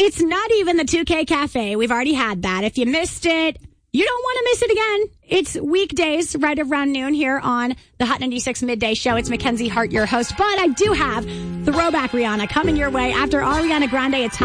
It's not even the 2K Cafe. We've already had that. If you missed it, you don't want to miss it again. It's weekdays right around noon here on the Hot 96 Midday Show. It's Mackenzie Hart, your host. But I do have Throwback Rihanna coming your way after Ariana Grande. It's